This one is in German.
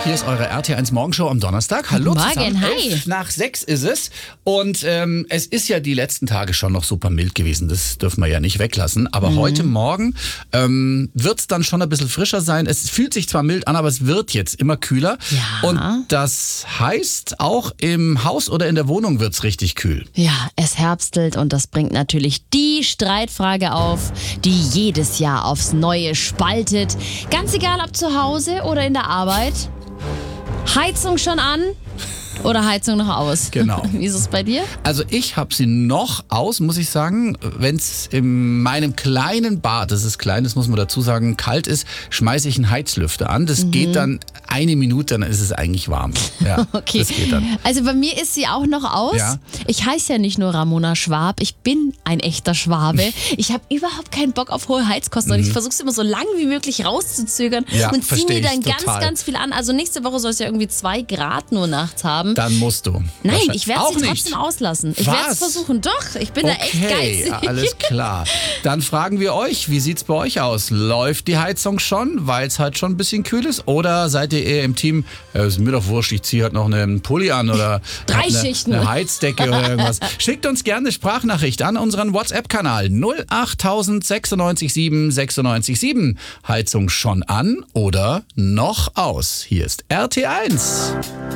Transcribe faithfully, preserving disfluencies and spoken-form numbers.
Hier ist eure R T eins Morgenshow am Donnerstag. Hallo Guten zusammen. Morgen, hi. Elf nach sechs ist es. Und ähm, es ist ja die letzten Tage schon noch super mild gewesen. Das dürfen wir ja nicht weglassen. Aber Mhm. heute Morgen ähm, wird es dann schon ein bisschen frischer sein. Es fühlt sich zwar mild an, aber es wird jetzt immer kühler. Ja. Und das heißt, auch im Haus oder in der Wohnung wird es richtig kühl. Ja, es herbstelt und das bringt natürlich die Streitfrage auf, die jedes Jahr aufs Neue spaltet. Ganz egal, ob zu Hause oder in der Arbeit. Heizung schon an oder Heizung noch aus? Genau. Wie ist es bei dir? Also ich habe sie noch aus, muss ich sagen. Wenn es in meinem kleinen Bad, das ist klein, das muss man dazu sagen, kalt ist, schmeiße ich einen Heizlüfter an. Das mhm. geht dann eine Minute, dann ist es eigentlich warm. Ja, okay. Das geht dann. Also bei mir ist sie auch noch aus. Ja. Ich heiße ja nicht nur Ramona Schwab, ich bin ein echter Schwabe. Ich habe überhaupt keinen Bock auf hohe Heizkosten und ich versuche es immer so lang wie möglich rauszuzögern Ja, und ziehe mir dann ich ganz, total. ganz viel an. Also nächste Woche soll es ja irgendwie zwei Grad nur nachts haben. Dann musst du. Nein, ich werde Auch sie nicht. trotzdem auslassen. Ich Was? werde es versuchen. Doch, ich bin da echt Okay, geizig. alles klar. Dann fragen wir euch, wie sieht's bei euch aus? Läuft die Heizung schon, weil es halt schon ein bisschen kühl ist? Oder seid ihr eher im Team, äh, ist mir doch wurscht, ich ziehe halt noch einen Pulli an oder Drei hab eine, Schichten. eine Heizdecke oder irgendwas. Schickt uns gerne eine Sprachnachricht an unseren WhatsApp-Kanal null acht neun sechs sieben sechs neun sieben. Heizung schon an oder noch aus? Hier ist R T eins.